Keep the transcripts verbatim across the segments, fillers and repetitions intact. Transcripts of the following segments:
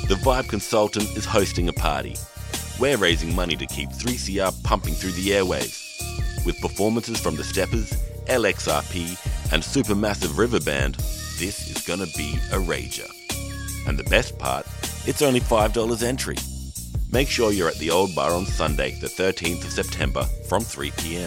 The Vibe Consultant is hosting a party. We're raising money to keep three C R pumping through the airwaves. With performances from The Steppers, L X R P, and Supermassive River Band, this is gonna be a rager. And the best part, it's only five dollars entry. Make sure you're at the Old Bar on Sunday, the thirteenth of September, from three p.m.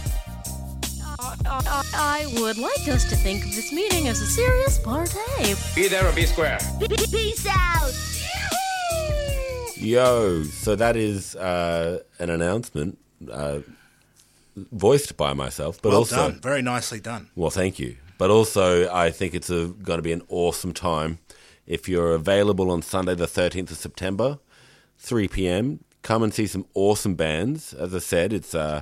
I would like us to think of this meeting as a serious party. Be there or be square. Peace out! Yo, so that is uh, an announcement uh, voiced by myself, but well also done, very nicely done. Well, thank you. But also, I think it's going to be an awesome time. If you're available on Sunday, the thirteenth of September, three p.m., come and see some awesome bands. As I said, it's uh,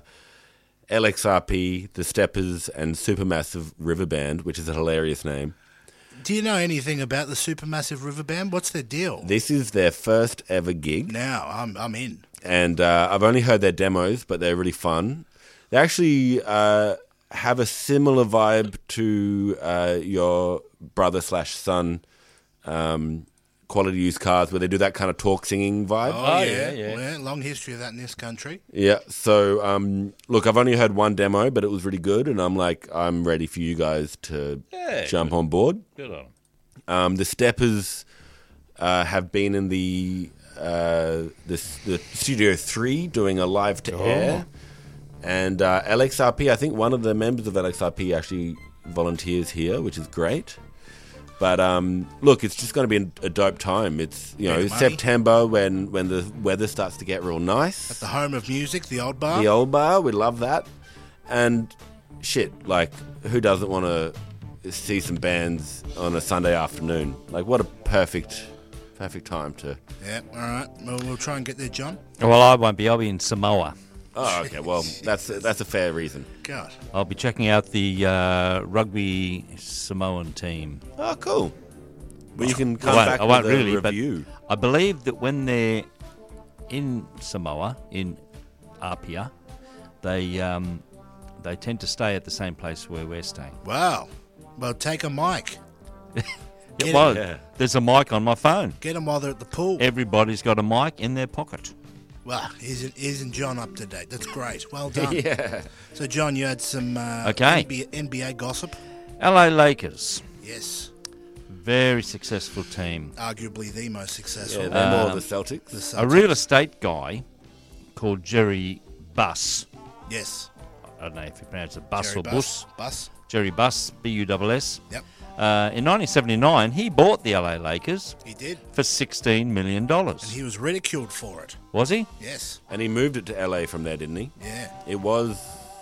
L X R P, The Steppers, and Supermassive River Band, which is a hilarious name. Do you know anything about the Supermassive River Band? What's their deal? This is their first ever gig. Now, I'm I'm in. And uh, I've only heard their demos, but they're really fun. They actually uh, have a similar vibe to uh, your brother slash son um, Quality Used Cars, where they do that kind of talk singing vibe. Oh, Oh, yeah, yeah, yeah. yeah. Long history of that in this country. Yeah, so um, look, I've only heard one demo, but it was really good, and I'm like, I'm ready for you guys to Yeah, jump good. on board. Good on 'em. Um, the Steppers uh, have been in the uh, the, the Studio Three doing a live to air, and uh, L X R P. I think one of the members of L X R P actually volunteers here, which is great. But um, look, it's just going to be a dope time. It's you know Big money. September when when the weather starts to get real nice. At the home of music, the Old Bar. The Old Bar, we love that. And shit, like, who doesn't want to see some bands on a Sunday afternoon? Like, what a perfect, perfect time to... Yeah, all right. Well, we'll try and get there, John. Well, I won't be. I'll be in Samoa. Oh, okay, well, that's that's a fair reason. God. I'll be checking out the uh, rugby Samoan team. Oh, cool. Well, you can I come won't, back I won't with a really, review. but I believe that when they're in Samoa, in Apia, they um, they tend to stay at the same place where we're staying. Wow. Well, take a mic. Yeah, Get well, it. Yeah. there's a mic on my phone. Get them while they're at the pool. Everybody's got a mic in their pocket. Wow, isn't isn't John up to date? That's great. Well done. Yeah. So, John, you had some uh, Okay. N B A, N B A gossip. L A Lakers, Yes, very successful team. arguably the most successful. Yeah, they're more Um, the Celtics. The A Celtics. real estate guy called Jerry Buss. Yes. I don't know if you pronounce it Buss Jerry or Buss. Buss. Buss. Jerry Buss, B U S S. Yep, Uh, in nineteen seventy-nine, he bought the L A Lakers he did. for sixteen million dollars. And he was ridiculed for it. Was he? Yes. And he moved it to L A from there, didn't he? Yeah. It was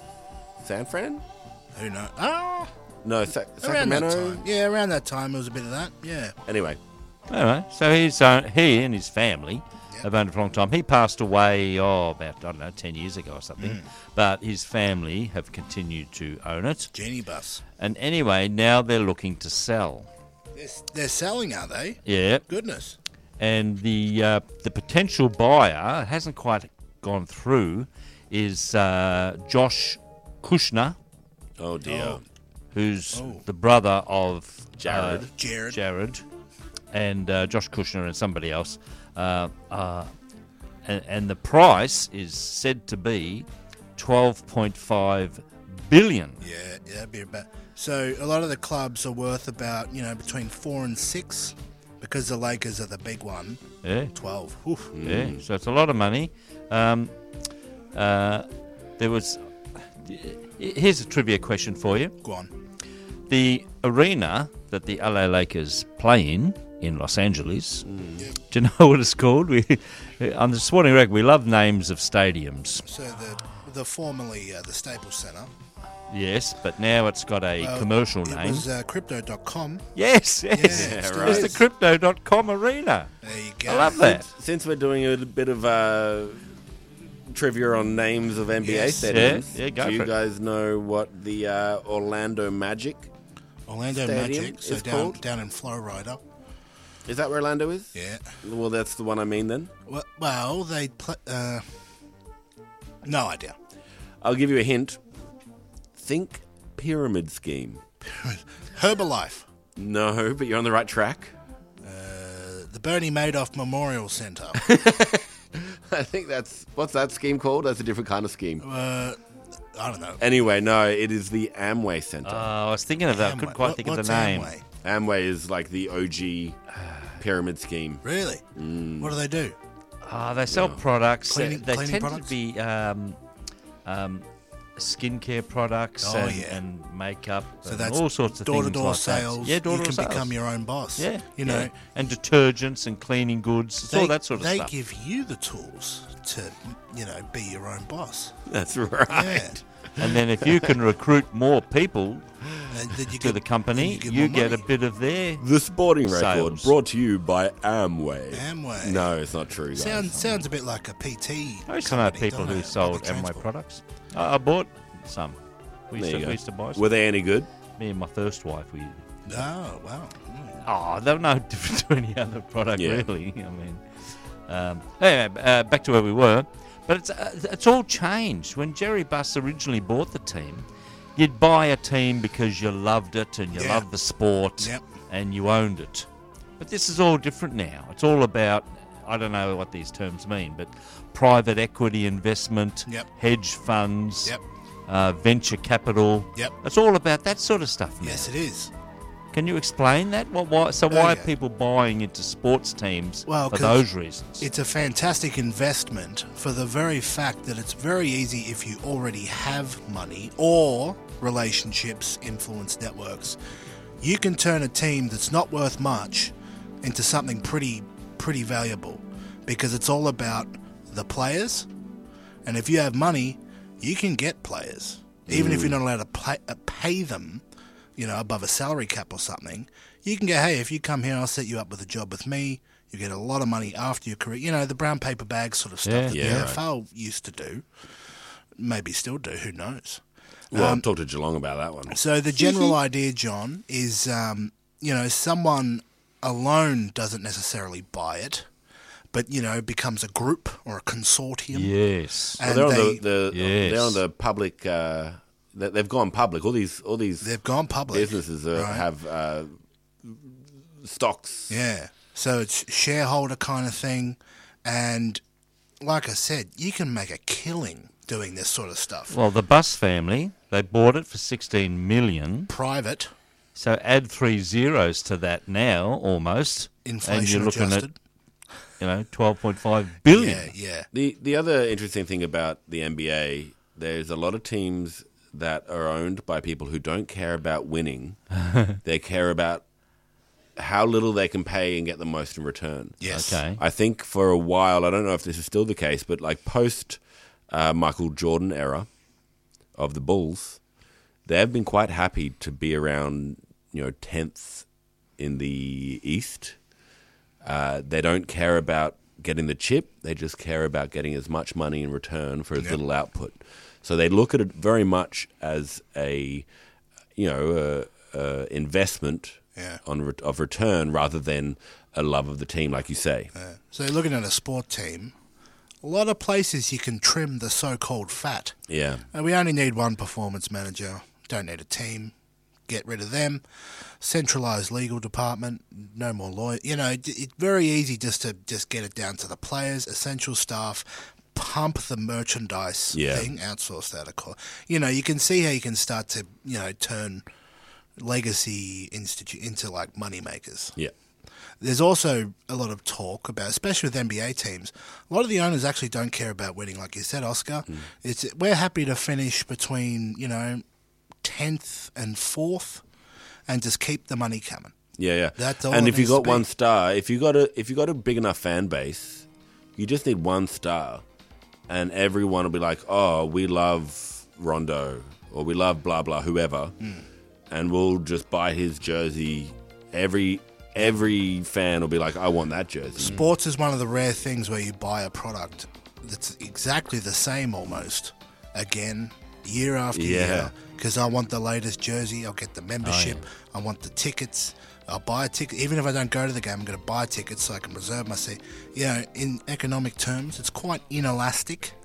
San Fran? Who knows? Oh, No, Sa- around that Sacramento? time. Yeah, around that time, it was a bit of that. Yeah. Anyway, Anyway, so he's uh, he and his family Yep. have owned it for a long time. He passed away, oh, about, I don't know, ten years ago or something. Mm. But his family have continued to own it. Genie Bus. And anyway, now they're looking to sell. They're, they're selling, are they? Yeah. Goodness. And the uh, the potential buyer hasn't quite gone through is uh, Josh Kushner, oh dear. Oh. who's Oh. the brother of Jared. uh, Jared. Jared, and uh, Josh Kushner and somebody else. Uh, uh, and, and the price is said to be twelve point five billion. Yeah, yeah, that'd be about. So a lot of the clubs are worth about, you know, between four and six, because the Lakers are the big one. Yeah, Twelve. Oof. yeah. So it's a lot of money. Um, uh, there was. Here's a trivia question for you. Go on. The arena that the L A Lakers play in, in Los Angeles, do you know what it's called? We, on the Sporting Rec, we love names of stadiums. So the the formerly uh, the Staples Center. Yes, but now it's got a Uh, commercial it name. was uh, crypto dot com. yes, yes. Yeah, it's right. the crypto dot com arena. There you go. I love that. Since we're doing a bit of uh, trivia on names of N B A Yes. stadiums, Yeah, yeah, go do you for it. guys know what the uh, Orlando Magic Orlando Stadium Magic. So is down called? down in Florida. is? That where Orlando is? Yeah. Well, that's the one I mean then. Well, well they pl- uh, no idea. I'll give you a hint. Think pyramid scheme. Herbalife. No, but you're on the right track. Uh, the Bernie Madoff Memorial Centre. I think that's what's that scheme called? That's a different kind of scheme. uh, I don't know. Anyway, no, it is the Amway Centre. Uh, I was thinking of that. I couldn't Amway. quite What- think of what's the name. Amway? Amway is like the O G pyramid scheme. Really? Mm. What do they do? Ah, they sell products. Cleaning- they cleaning tend products? to be um, um, skincare products Oh, and, yeah. and makeup So and that's all sorts of door-to-door things like sales. that. Yeah, door-to-door You can sales. become your own boss. Yeah, You yeah. know, and detergents and cleaning goods. It's all that sort of they stuff. give you the tools to, you know, be your own boss. That's right. Yeah. And then if you can recruit more people And then you to get- the company, then you, give more get money. a bit of their. The Sporting Record, Sales. brought to you by Amway. Amway. No, it's not true, guys. Sounds sounds a bit like a P T. I used to know company, people don't who it? sold Public Amway transport. products. I, I bought some. We used, There to, you we go. used to buy some. Were they any good? Me and my first wife, we. Oh wow. Mm. Oh, they're no different to any other product, Yeah. really. I mean, um, anyway, uh, back to where we were. But it's uh, it's all changed. When Jerry Buss originally bought the team, you'd buy a team because you loved it and you Yeah. loved the sport Yep. and you owned it. But this is all different now. It's all about, I don't know what these terms mean, but private equity investment, Yep. hedge funds, Yep. uh, venture capital. Yep. It's all about that sort of stuff now. Yes, it is. Can you explain that? What, why, so Oh, why yeah. are people buying into sports teams Well, for 'cause those reasons? It's a fantastic investment for the very fact that it's very easy if you already have money or relationships, influence networks. You can turn a team that's not worth much into something pretty pretty valuable because it's all about the players. And if you have money, you can get players. Even if you're not allowed to pay, uh, pay them, you know, above a salary cap or something, you can go, hey, if you come here, I'll set you up with a job with me. You get a lot of money after your career. You know, the brown paper bag sort of stuff Yeah. that Yeah, the right. N F L used to do. Maybe still do, who knows? Well, Um, talk to Geelong about that one. So the general idea, John, is, um, you know, someone alone doesn't necessarily buy it, but, you know, becomes a group or a consortium. Yes. And Well, they're on they- the, the Yes. they're on the public. Uh, they- they've gone public. All these all these They've gone public. businesses uh, right? have uh, stocks. Yeah. So it's shareholder kind of thing. And like I said, you can make a killing doing this sort of stuff. Well, the Buss family, they bought it for sixteen million. Private, So add three zeros to that now, almost, and inflation you're looking adjusted. at, you know, twelve point five billion. Yeah, yeah. The the other interesting thing about the N B A, there's a lot of teams that are owned by people who don't care about winning. They care about how little they can pay and get the most in return. Yes. Okay. I think for a while, I don't know if this is still the case, but like post uh, Michael Jordan era of the Bulls, they've been quite happy to be around, you know, tenth in the East. Uh, they don't care about getting the chip; they just care about getting as much money in return for as Yep. little output. So they look at it very much as a, you know, a, a investment Yeah. on re- of return rather than a love of the team, like you say. Yeah. So you're looking at a sport team, a lot of places you can trim the so-called fat. Yeah. And we only need one performance manager. Don't need a team. Get rid of them. Centralised legal department. No more lawyer. You know, it- it's very easy just to just get it down to the players, essential staff. Pump the merchandise Yeah. thing. Outsource that, of course. You know, you can see how you can start to, you know, turn legacy institute into like money makers. Yeah. There's also a lot of talk about, especially with N B A teams, a lot of the owners actually don't care about winning, like you said, Oscar. Mm. It's we're happy to finish between, you know, tenth and fourth, and just keep the money coming. Yeah, yeah. That's all and it if you needs to got be. one star, if you got a if you got a big enough fan base, you just need one star, and everyone will be like, "Oh, we love Rondo, or we love blah blah whoever," Hmm. and we'll just buy his jersey. Every every fan will be like, "I want that jersey." Sports is one of the rare things where you buy a product that's exactly the same almost again, year after Yeah. year. Because I want the latest jersey, I'll get the membership, Oh, I want the tickets, I'll buy a ticket. Even if I don't go to the game, I'm going to buy tickets so I can reserve my seat. You know, in economic terms, it's quite inelastic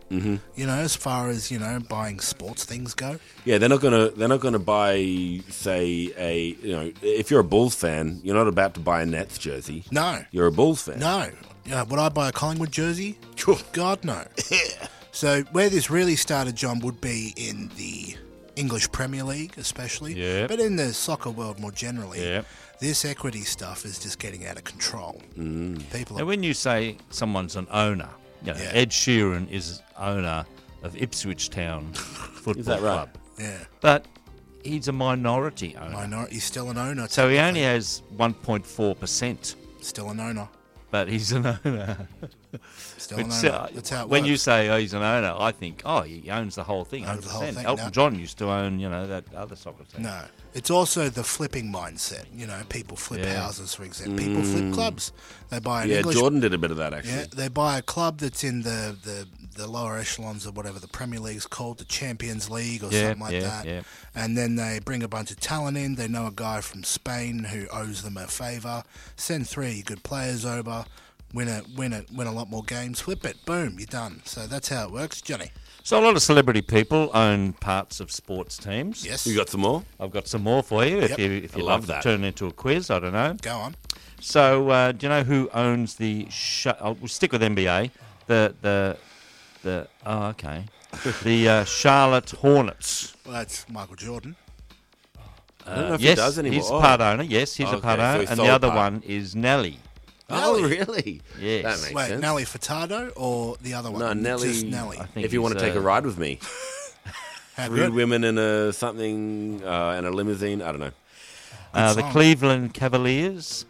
Mm-hmm. You know, as far as you know, buying sports things go. Yeah, they're not gonna they're not gonna buy, say, a you know, if you're a Bulls fan, you're not about to buy a Nets jersey. No, You're a Bulls fan. no. You know, would I buy a Collingwood jersey? God, no. So where this really started, John, would be in the English Premier League, especially. Yeah. But in the soccer world more generally, Yeah. this equity stuff is just getting out of control. Mm. People Now, are when you say someone's an owner, you know, Yeah. Ed Sheeran is owner of Ipswich Town Football that right? Club. yeah, But he's a minority owner. minority. He's still an owner. So he only technically. has one point four percent, still an owner. but he's an owner. Still an It's, owner. uh, That's how it when works. you say, oh, he's an owner, I think, oh, he owns the whole thing. Owns the whole one hundred percent. thing, Elton no. John used to own, you know, that other soccer team. No, it's also the flipping mindset. You know, people flip Yeah. houses, for example. People flip clubs. They buy an Yeah, English. Jordan did a bit of that actually. Yeah, they buy a club that's in the, the, the lower echelons of whatever the Premier League's called, the Champions League or Yeah, something like yeah, that. yeah. And then they bring a bunch of talent in. They know a guy from Spain who owes them a favour. Send three good players over. Win a win a win a lot more games. Flip it. Boom. You're done. So that's how it works, Johnny. So a lot of celebrity people own parts of sports teams. Yes. You got some more? I've got some more for you if Yep. you if I you love like that. to turn it into a quiz. I don't know. Go on. So uh, do you know who owns the? Sh- oh, we'll stick with N B A. The the the. Oh, okay. the uh, Charlotte Hornets. Well, that's Michael Jordan. I don't know if yes, he does anymore. he's Oh. a part owner. Yes, he's a Okay, part so owner, he and sold the other part. one is Nelly. Oh, Nelly. really? Yes. That makes Wait, sense. Nelly Furtado or the other one? No, Nelly- Just Nelly. I think If you want to he's, take a uh, ride with me, How three good? women in a something uh, and a limousine. I don't know. Uh, the song. Cleveland Cavaliers.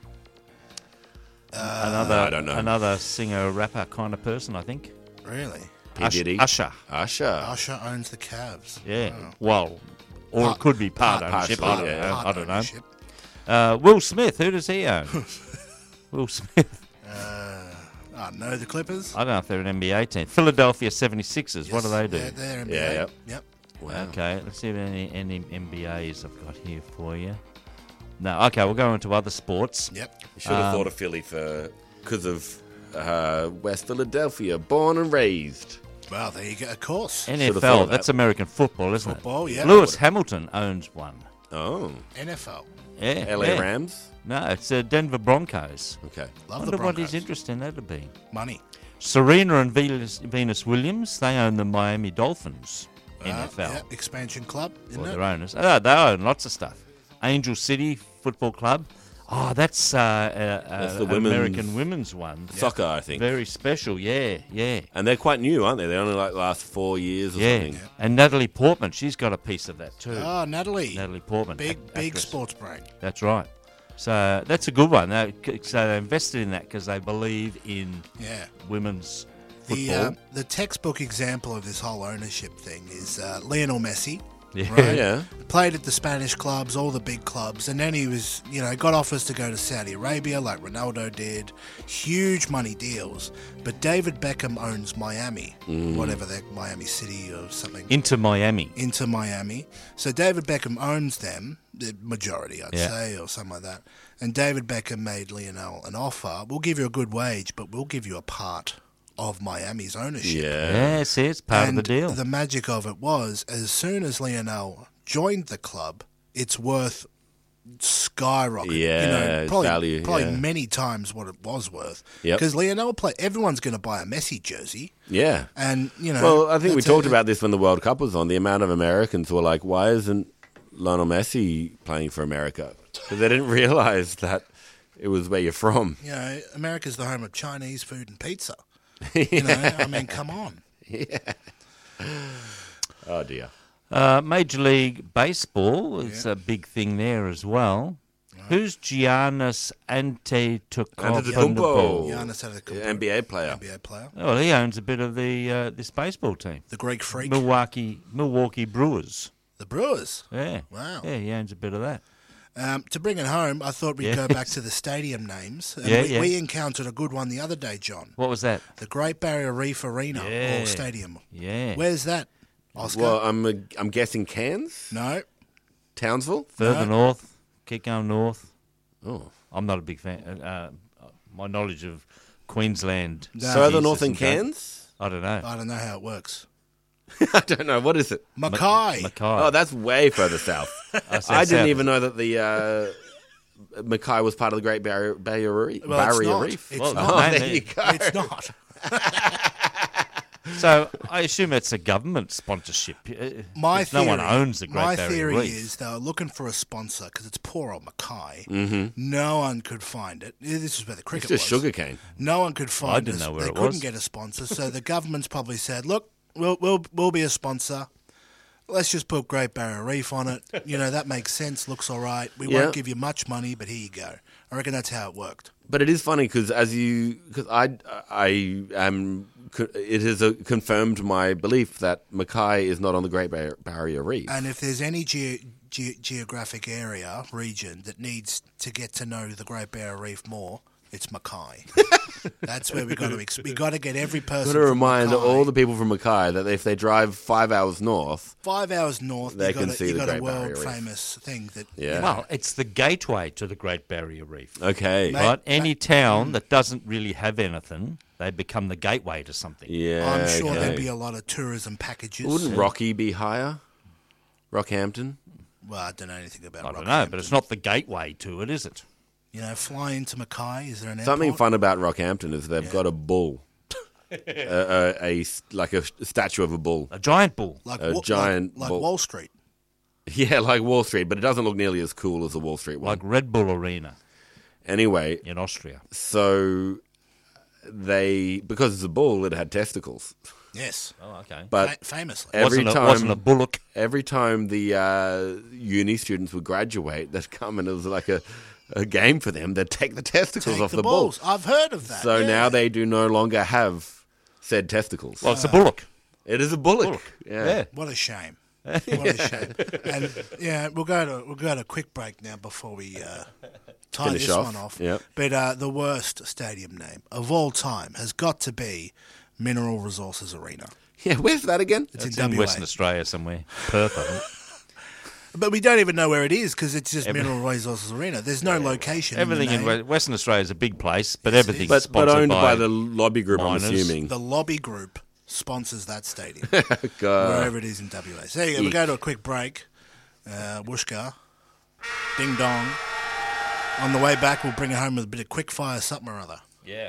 another, I don't know. Another singer rapper kind of person, I think. Really? P. Ush- Diddy. Usher. Usher. Usher owns the Cavs. Yeah. Oh. Well, or Part- it could be part, part- ownership. I partially, don't yeah. know. Part I don't know. ownership. Uh, Will Smith. Who does he own? Will Smith. Oh, no, the Clippers. I don't know if they're an N B A team. Philadelphia seventy-sixers. What do they do? They're, they're N B A. Yeah, yep. Yep. Wow. Okay, let's see if any, any N B As I've got here for you. No, okay, we'll go into other sports. Yep. You should have Um, thought of Philly for because of uh, West Philadelphia, born and raised. Well, there you go. Of course. N Should F have thought L, of that's that. American football, isn't Football, it? yeah. Lewis Hamilton owns one. Oh, N F L. Yeah, L A yeah. Rams. No, it's uh, Denver Broncos. Okay. Love Wonder the what Broncos. his interest in that would be. Money. Serena and Venus, Venus Williams, they own the Miami Dolphins. Uh, N F L. yeah, expansion club, isn't Or it? their owners. Oh, they own lots of stuff. Angel City Football Club. Oh, that's, uh, uh, That's uh, the women's- American women's one. Soccer, I think. Very special, yeah, yeah. And they're quite new, aren't they? They only like last four years or Yeah. something. And Natalie Portman, she's got a piece of that too. Oh, Natalie. Natalie Portman. Big, act- big actress. sports brain. That's right. So that's a good one. They, so they invested in that because they believe in Yeah. women's The football. uh, the textbook example of this whole ownership thing is uh, Lionel Messi. Yeah. Right? Yeah. Played at the Spanish clubs, all the big clubs, and then he was, you know, got offers to go to Saudi Arabia like Ronaldo did. Huge money deals. But David Beckham owns Miami, whatever that Miami City or something. Into Miami. into Miami. So David Beckham owns them, the majority, I'd Yeah. say, or something like that. And David Beckham made Lionel an offer. We'll give you a good wage, but we'll give you a part of Miami's ownership. Yeah. Yeah, see, it's part and of the deal. the magic of it was, as soon as Lionel joined the club, its worth skyrocketed. you Yeah, know, its probably, value, probably yeah. many times what it was worth. Yep. Because Lionel play, everyone's going to buy a Messi jersey, Yeah. and you know. Well, I think we that's talked a- about this when the World Cup was on. The amount of Americans were like, why isn't Lionel Messi playing for America? Because they didn't realize that it was where you're from. You know, America's the home of Chinese food and pizza. You know, I mean, come on. Oh, dear. Uh, Major League Baseball is a big thing there as well. Who's Giannis Antetokounmpo? Antetokounmpo. Giannis Antetokounmpo, N B A player. N B A player, Well, he owns a bit of the uh, this baseball team. the Greek freak, Milwaukee Milwaukee Brewers. the Brewers. Yeah. Wow. Yeah, he owns a bit of that. Um, to bring it home, I thought we'd Yes. go back to the stadium names. And Yeah, we, yeah. we encountered a good one the other day, John. What was that? The Great Barrier Reef Arena Yeah. or Stadium. Yeah. Where's that, Oscar? Well, I'm uh, I'm guessing Cairns? no. Townsville? Further No. north. Keep going north. Oh. I'm not a big fan. Uh, uh, my knowledge of Queensland. No. Further cities north than isn't great. Cairns? I don't know. I don't know how it works. I don't know. What is it? Mackay. Mackay. Oh, that's way further south. Oh, so I didn't south. even know that the uh, Mackay was part of the Great Barrier, Barrier, Reef. Well, it's Barrier not. Reef. It's Well, not. Oh, no, there no. you go. It's not. So I assume it's a government sponsorship. Uh, My if theory, no one owns the Great my Barrier theory Reef. is they were looking for a sponsor because it's poor old Mackay. Mm-hmm. No one could find it. This is where the It's cricket just was. sugarcane. No one could find I didn't us. know where they it couldn't was. get a sponsor, so the government's probably said, "Look, we'll we'll we'll be a sponsor. Let's just put Great Barrier Reef on it. You know that makes sense. Looks all right. We Yeah. won't give you much money, but here you go." I reckon that's how it worked. But it is funny because as you, because I, I am, it has uh, confirmed my belief that Mackay is not on the Great Bar- Barrier Reef. And if there's any ge- ge- geographic area, region that needs to get to know the Great Barrier Reef more, it's Mackay. That's where we got to ex- we got to get every person. Got to from remind Mackay, all the people from Mackay that if they drive five hours north, five hours north, They you got can a, see you the got a Great Barrier world Reef. famous thing that. yeah, Well, it's the gateway to the Great Barrier Reef. okay, Mate, Right? Any town that doesn't really have anything, they become the gateway to something. yeah, I'm sure okay. there'd be a lot of tourism packages. Wouldn't Rocky be higher? Rockhampton? Well, I don't know anything about. I don't Rockhampton. know, but it's not the gateway to it, is it? You know, fly into Mackay. Is there an Something airport? fun about Rockhampton is they've got a bull, a, a, a s- like a statue of a bull. A giant bull. Like a Wa- giant like, like bull. Wall Street. Yeah, like Wall Street, but it doesn't look nearly as cool as the Wall Street one. Like Red Bull Arena Anyway, in Austria. so they because it's a bull, it had testicles. Yes, Oh, okay. But Fa- famously. every wasn't, a, time, wasn't a bullock. every time the uh, uni students would graduate, they'd come and it was like a, a game for them. They'd take the testicles Take off the the, balls. bull. I've heard of that. So yeah. now they do no longer have said testicles. Well, it's a bullock. it is a bullock. Bullock. Yeah. Yeah. What a shame. What a shame. And yeah, we'll go to we'll go to a quick break now before we uh, tie Finish this off. one off. Yep. But uh, the worst stadium name of all time has got to be Mineral Resources Arena. Yeah, where's that again? It's, It's in in W A. Western Australia somewhere. Perth, I think. But we don't even know where it is because it's just Every- Mineral Resources Arena. There's no location. Everything in, in the name. We- Western Australia is a big place, but Yes, it everything's is. But, but sponsored owned by, by the lobby group, miners. I'm assuming. The lobby group sponsors that stadium, God. wherever it is in W A. So there you go. We'll Eek. go to a quick break. Uh, Wooshka, ding dong. On the way back, we'll bring it home with a bit of quick fire something or other. Yeah.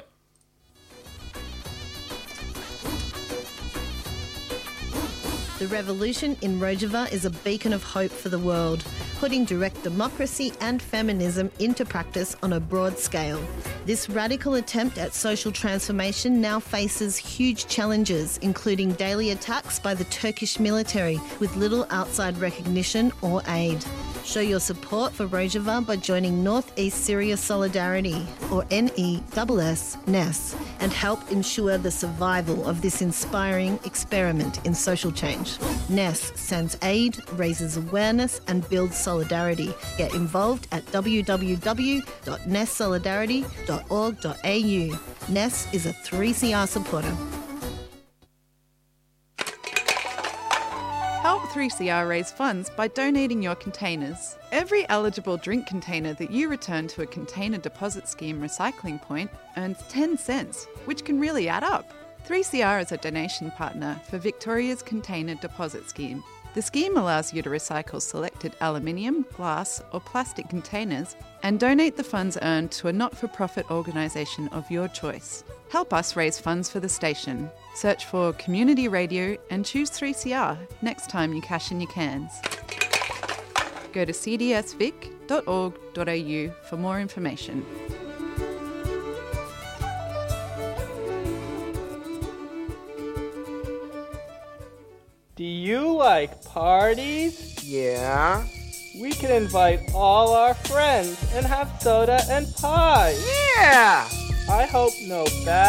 The revolution in Rojava is a beacon of hope for the world, putting direct democracy and feminism into practice on a broad scale. This radical attempt at social transformation now faces huge challenges, including daily attacks by the Turkish military with little outside recognition or aid. Show your support for Rojava by joining Northeast Syria Solidarity, or N E S S, N E S, and help ensure the survival of this inspiring experiment in social change. N E S sends aid, raises awareness, and builds solidarity. Get involved at w w w dot n e s solidarity dot org dot a u. N E S is a three C R supporter. Help three C R raise funds by donating your containers. Every eligible drink container that you return to a container deposit scheme recycling point earns ten cents, which can really add up. three C R is a donation partner for Victoria's Container Deposit Scheme. The scheme allows you to recycle selected aluminium, glass, or plastic containers and donate the funds earned to a not-for-profit organisation of your choice. Help us raise funds for the station. Search for Community Radio and choose three C R next time you cash in your cans. Go to c d s vic dot org dot a u for more information. Do you like parties? Yeah. We can invite all our friends and have soda and pie. Yeah! I hope no bad